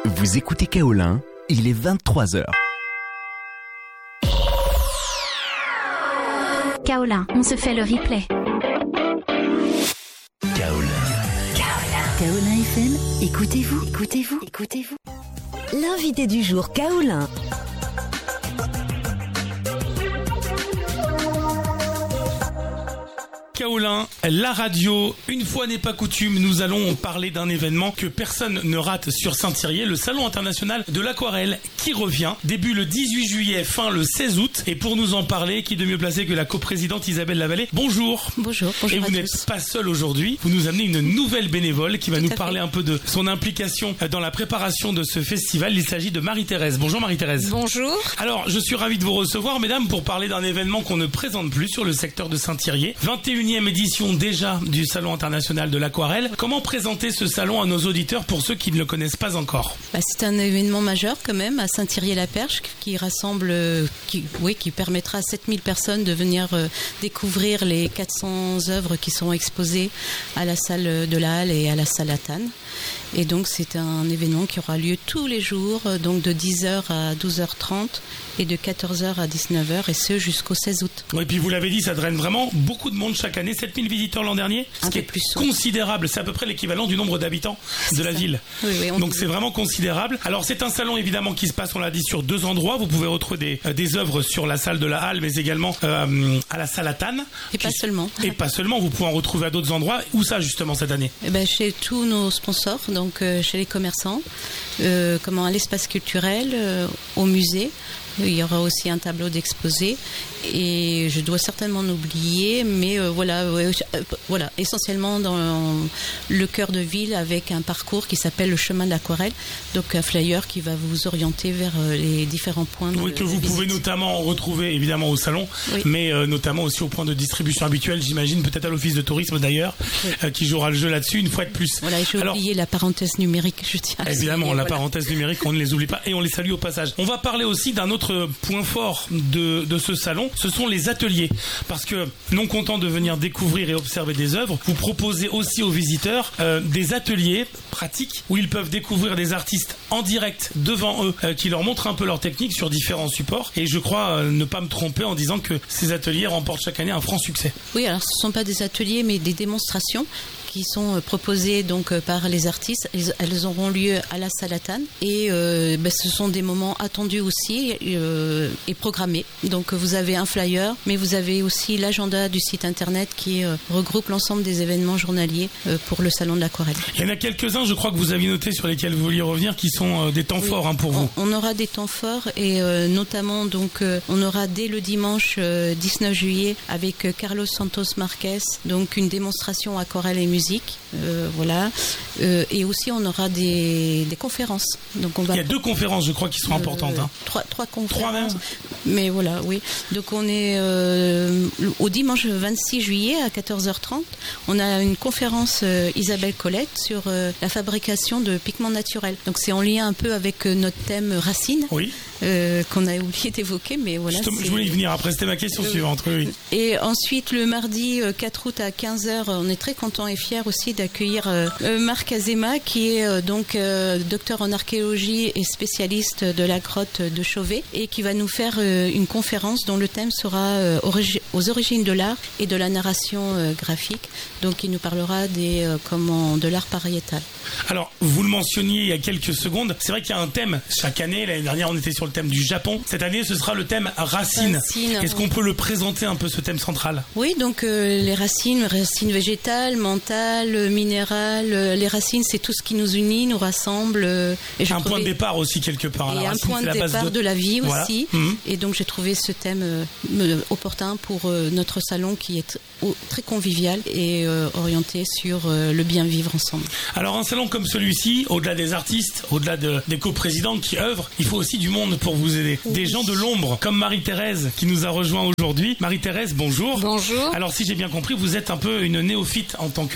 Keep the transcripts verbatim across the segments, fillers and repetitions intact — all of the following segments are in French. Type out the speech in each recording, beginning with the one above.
Vous écoutez Kaolin, il est vingt-trois heures. Kaolin, on se fait le replay. Kaolin. Kaolin. Kaolin F M, écoutez-vous, écoutez-vous, écoutez-vous. L'invité du jour, Kaolin. Kaolin, la radio, une fois n'est pas coutume, nous allons parler d'un événement que personne ne rate sur Saint-Thirier, le Salon international de l'aquarelle qui revient, début le dix-huit juillet, fin le seize août. Et pour nous en parler, qui de mieux placé que la coprésidente Isabelle Lavallée. Bonjour. Bonjour, bonjour. Et vous n'êtes tous. pas seul aujourd'hui, vous nous amenez une nouvelle bénévole qui va Tout nous parler fait. un peu de son implication dans la préparation de ce festival. Il s'agit de Marie-Thérèse. Bonjour Marie-Thérèse. Bonjour. Alors, je suis ravi de vous recevoir, mesdames, pour parler d'un événement qu'on ne présente plus sur le secteur de Saint-Thirier. vingt et unième édition déjà du Salon international de l'aquarelle. Comment présenter ce salon à nos auditeurs pour ceux qui ne le connaissent pas encore? Bah, c'est un événement majeur quand même à Saint-Thirier-la-Perche qui rassemble, qui, oui, qui permettra à sept mille personnes de venir euh, découvrir les quatre cents œuvres qui sont exposées à la salle de la Halle et à la salle Atane. Et donc c'est un événement qui aura lieu tous les jours, donc de dix heures à douze heures trente et de quatorze heures à dix-neuf heures, et ce jusqu'au seize août. Oui, et puis vous l'avez dit, ça draine vraiment beaucoup de monde chaque année, sept mille visiteurs l'an dernier, ce un qui est plus considérable, c'est à peu près l'équivalent du nombre d'habitants de la ça. ville. Oui, oui, on donc dit... c'est vraiment considérable. Alors c'est un salon évidemment qui se passe, on l'a dit, sur deux endroits. Vous pouvez retrouver des, euh, des œuvres sur la salle de la Halle, mais également euh, à la salle Atane. Et pas seulement. Et pas seulement, vous pouvez en retrouver à d'autres endroits. Où ça justement cette année? Eh ben, chez tous nos sponsors, donc euh, chez les commerçants, euh, comment, à l'espace culturel, euh, au musée. Il y aura aussi un tableau d'exposé et je dois certainement en oublier, mais euh, voilà, euh, voilà, essentiellement dans le cœur de ville avec un parcours qui s'appelle le chemin de l'aquarelle, donc un flyer qui va vous orienter vers euh, les différents points de, oui, que de vous visite. Pouvez notamment retrouver évidemment au salon, oui. mais euh, notamment aussi au point de distribution habituel, j'imagine, peut-être à l'office de tourisme d'ailleurs, oui. euh, qui jouera le jeu là-dessus une fois de plus. Voilà, et j'ai Alors, oublié la parenthèse numérique, je tiens à évidemment, souligner, la voilà. parenthèse numérique, on ne les oublie pas et on les salue au passage. On va parler aussi d'un autre point fort de, de ce salon, ce sont les ateliers. Parce que, non content de venir découvrir et observer des œuvres, vous proposez aussi aux visiteurs euh, des ateliers pratiques où ils peuvent découvrir des artistes en direct devant eux, euh, qui leur montrent un peu leur technique sur différents supports. Et je crois euh, ne pas me tromper en disant que ces ateliers remportent chaque année un franc succès. Oui, alors ce ne sont pas des ateliers, mais des démonstrations qui sont proposées donc par les artistes. Elles, elles auront lieu à la salle Atane et euh, ben, ce sont des moments attendus aussi euh, et programmés. Donc vous avez un flyer, mais vous avez aussi l'agenda du site internet qui euh, regroupe l'ensemble des événements journaliers euh, pour le salon de l'aquarelle. Il y en a quelques-uns, je crois que vous aviez noté, sur lesquels vous vouliez revenir, qui sont euh, des temps oui. forts hein, pour vous. On, on aura des temps forts et euh, notamment donc euh, on aura dès le dimanche euh, dix-neuf juillet avec euh, Carlos Santos Marquez, donc une démonstration aquarelle et musique. Euh, voilà, euh, et aussi on aura des, des conférences. Donc on va il y a deux conférences, je crois, qui sont euh, importantes. Hein. Trois, trois conférences. Trois même. Mais voilà, oui. Donc on est euh, au dimanche vingt-six juillet à quatorze heures trente. On a une conférence euh, Isabelle Colette sur euh, la fabrication de pigments naturels. Donc c'est en lien un peu avec euh, notre thème racines. Oui. Euh, qu'on a oublié d'évoquer, mais voilà. Je, je voulais y venir après, c'était ma question euh, suivante. Oui. Et ensuite, le mardi quatre août à quinze heures, on est très content et fiers aussi d'accueillir euh, Marc Azema, qui est euh, donc euh, docteur en archéologie et spécialiste de la grotte de Chauvet, et qui va nous faire euh, une conférence dont le thème sera euh, origi- aux origines de l'art et de la narration euh, graphique. Donc, il nous parlera des, euh, comment, de l'art pariétal. Alors, vous le mentionniez il y a quelques secondes, c'est vrai qu'il y a un thème chaque année. L'année dernière, on était sur le thème du Japon. Cette année, ce sera le thème racines. Racine, Est-ce qu'on peut le présenter un peu, ce thème central? Oui, donc euh, les racines, racines végétales, mentales, minérales. Euh, les racines, c'est tout ce qui nous unit, nous rassemble. Euh, et un trouvais... point de départ aussi, quelque part. Et la un racine, point de départ de... de la vie voilà. aussi. Mmh. Et donc, j'ai trouvé ce thème euh, opportun pour euh, notre salon qui est très convivial et euh, orienté sur euh, le bien vivre ensemble. Alors, un salon comme celui-ci, au-delà des artistes, au-delà de, des coprésidents qui œuvrent, il faut aussi du monde pour vous aider. Oui. Des gens de l'ombre, comme Marie-Thérèse, qui nous a rejoint aujourd'hui. Marie-Thérèse, bonjour. Bonjour. Alors, si j'ai bien compris, vous êtes un peu une néophyte en tant que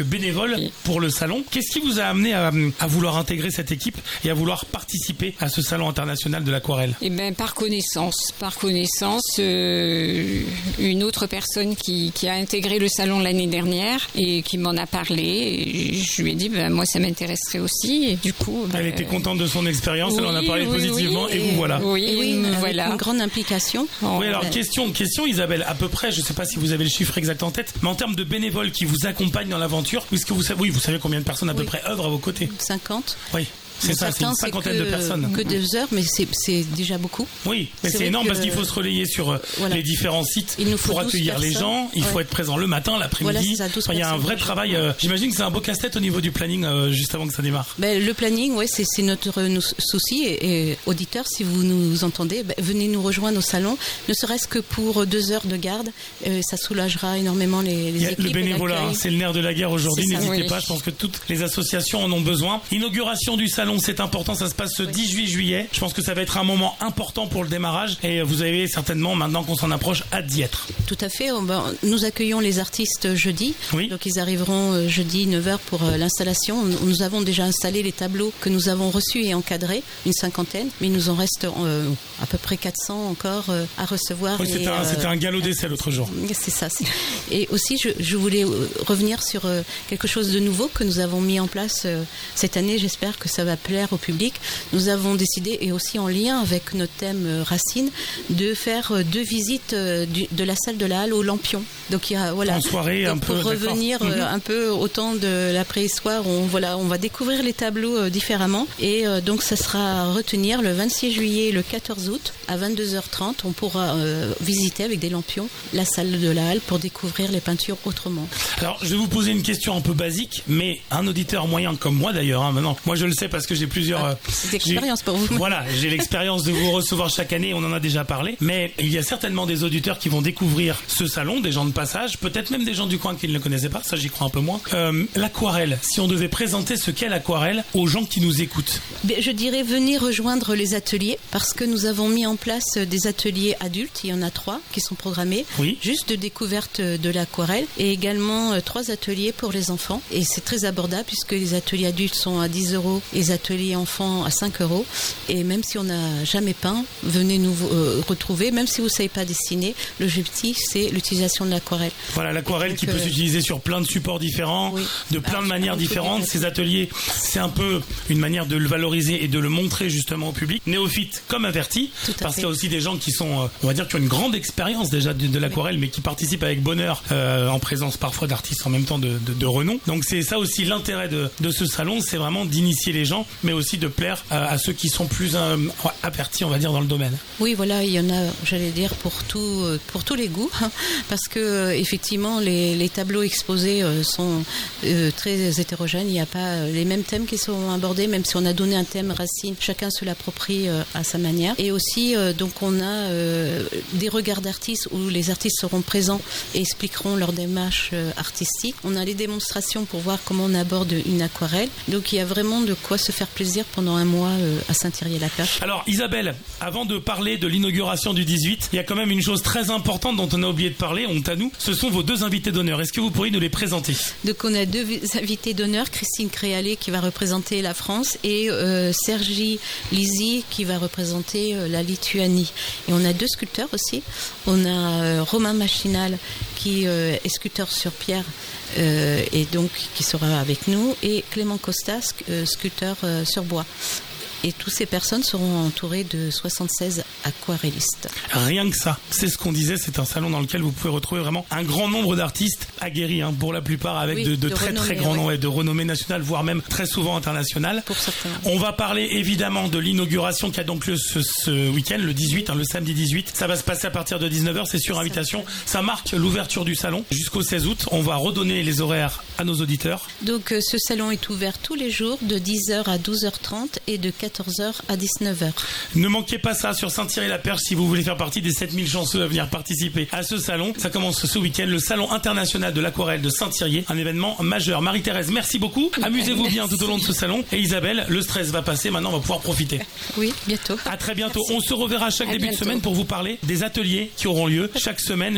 bénévoles oui. pour le salon. Qu'est-ce qui vous a amené à, à vouloir intégrer cette équipe et à vouloir participer à ce salon international de l'aquarelle? Eh ben, par connaissance, par connaissance, euh, une autre personne qui, qui a intégré le salon l'année dernière et qui m'en a parlé. Et je lui ai dit, ben, moi, ça m'intéresserait aussi. Et du coup, ben, elle était contente de son expérience, oui, elle en a parlé oui, positivement, oui, et, et vous voilà. Oui, et oui, me avec voilà. Une grande implication. Oh, oui, alors ben... question, question, Isabelle, à peu près, je ne sais pas si vous avez le chiffre exact en tête, mais en termes de bénévoles qui vous accompagnent dans l'aventure, puisque vous savez, oui, vous savez combien de personnes à oui. peu près œuvrent à vos côtés? cinquante. Oui. C'est ça, c'est une cinquantaine que, de personnes. Que deux heures, mais c'est, c'est déjà beaucoup. Oui, mais c'est, c'est énorme que, parce qu'il faut se relayer sur voilà. les différents sites pour accueillir les gens. Il ouais. faut être présent le matin, l'après-midi. Voilà, enfin, il y a un vrai travail. Euh, j'imagine que c'est un beau casse-tête au niveau du planning euh, juste avant que ça démarre. Ben, le planning, ouais, c'est, c'est notre nous, souci. Et, et auditeurs, si vous nous entendez, ben, venez nous rejoindre au salon, ne serait-ce que pour deux heures de garde. Euh, ça soulagera énormément les, les équipes. Le bénévolat, hein, c'est le nerf de la guerre aujourd'hui. C'est N'hésitez ça, pas, oui. je pense que toutes les associations en ont besoin. Inauguration du salon, c'est important. Ça se passe ce dix-huit juillet. Je pense que ça va être un moment important pour le démarrage et vous avez certainement, maintenant qu'on s'en approche, hâte d'y être. Tout à fait. Nous accueillons les artistes jeudi. Oui. Donc ils arriveront jeudi neuf heures pour l'installation. Nous avons déjà installé les tableaux que nous avons reçus et encadrés, une cinquantaine, mais il nous en reste euh, à peu près quatre cents encore euh, à recevoir. Oui, c'était, et, un, euh, c'était un galop d'essai l'autre jour. C'est ça. C'est... Et aussi, je, je voulais revenir sur euh, quelque chose de nouveau que nous avons mis en place euh, cette année. J'espère que ça va plaire au public. Nous avons décidé, et aussi en lien avec notre thème euh, Racine, de faire euh, deux visites euh, du, de la salle de la Halle au Lampion. Donc il y a voilà. En soirée, donc, un pour peu. Pour revenir euh, mm-hmm. un peu au temps de la préhistoire, on voilà, on va découvrir les tableaux euh, différemment. Et euh, donc ça sera à retenir le vingt-six juillet et le quatorze août à vingt-deux heures trente. On pourra euh, visiter avec des lampions la salle de la Halle pour découvrir les peintures autrement. Alors je vais vous poser une question un peu basique, mais un auditeur moyen comme moi d'ailleurs, hein, maintenant, moi je le sais parce que j'ai plusieurs. Ah, c'est expérience pour vous. Voilà, j'ai l'expérience de vous recevoir chaque année, on en a déjà parlé, mais il y a certainement des auditeurs qui vont découvrir ce salon, des gens de passage, peut-être même des gens du coin qui ne le connaissaient pas, ça j'y crois un peu moins. Euh, l'aquarelle, si on devait présenter ce qu'est l'aquarelle aux gens qui nous écoutent. Je dirais venez rejoindre les ateliers, parce que nous avons mis en place des ateliers adultes, il y en a trois qui sont programmés, oui. juste de découverte de l'aquarelle, et également euh, trois ateliers pour les enfants, et c'est très abordable puisque les ateliers adultes sont à dix euros, les ateliers enfants à cinq euros. Et même si on n'a jamais peint, venez nous euh, retrouver. Même si vous ne savez pas dessiner, l'objectif, c'est l'utilisation de l'aquarelle. Voilà, l'aquarelle donc, qui euh... peut s'utiliser sur plein de supports différents, oui. de plein ah, de manières différentes. Ces ateliers, c'est un peu une manière de le valoriser et de le montrer justement au public. Néophytes comme avertis, parce qu'il y a aussi des gens qui sont, on va dire, qui ont une grande expérience déjà de, de l'aquarelle, oui. mais qui participent avec bonheur, euh, en présence parfois d'artistes en même temps de, de, de renom. Donc c'est ça aussi l'intérêt de, de ce salon, c'est vraiment d'initier les gens, mais aussi de plaire à, à ceux qui sont plus euh, avertis, on va dire, dans le domaine. Oui, voilà, il y en a, j'allais dire, pour tout, pour tous les goûts, hein, parce que euh, effectivement, les, les tableaux exposés euh, sont euh, très hétérogènes. Il n'y a pas les mêmes thèmes qui sont abordés, même si on a donné un thème Racine, chacun se l'approprie euh, à sa manière. Et aussi, euh, donc, on a euh, des regards d'artistes où les artistes seront présents et expliqueront leur démarche euh, artistique. On a les démonstrations pour voir comment on aborde une aquarelle. Donc, il y a vraiment de quoi se faire plaisir pendant un mois euh, à Saint-Thierry-la-Perche. Alors Isabelle, avant de parler de l'inauguration du dix-huit, il y a quand même une chose très importante dont on a oublié de parler, honte à nous, ce sont vos deux invités d'honneur. Est-ce que vous pourriez nous les présenter? Donc on a deux invités d'honneur, Christine Créalet qui va représenter la France et euh, Sergi Lisi qui va représenter euh, la Lituanie. Et on a deux sculpteurs aussi. On a euh, Romain Machinal qui euh, est sculpteur sur pierre euh, et donc qui sera avec nous, et Clément Costas, euh, sculpteur euh, sur bois. Et toutes ces personnes seront entourées de soixante-seize aquarellistes. Rien que ça, c'est ce qu'on disait, c'est un salon dans lequel vous pouvez retrouver vraiment un grand nombre d'artistes aguerris, hein, pour la plupart avec oui, de, de, de très très grands noms, ouais. de renommée nationale, voire même très souvent internationale. Pour certains. On va parler évidemment de l'inauguration qui a donc lieu ce, ce week-end, le dix-huit, hein, le samedi dix-huit. Ça va se passer à partir de dix-neuf heures, c'est sur invitation. Ça marque l'ouverture du salon jusqu'au seize août. On va redonner les horaires à nos auditeurs. Donc euh, ce salon est ouvert tous les jours de dix heures à douze heures trente et de quatorze heures à dix-neuf heures. Ne manquez pas ça sur Saint-Thierry-la-Perche si vous voulez faire partie des sept mille chanceux à venir participer à ce salon. Ça commence ce week-end, le Salon international de l'aquarelle de Saint-Thierry, un événement majeur. Marie-Thérèse, merci beaucoup. Amusez-vous bien tout au long de ce salon. Et Isabelle, le stress va passer, maintenant on va pouvoir profiter. Oui, bientôt. À très bientôt. Merci. On se reverra chaque à début bientôt. de semaine pour vous parler des ateliers qui auront lieu chaque semaine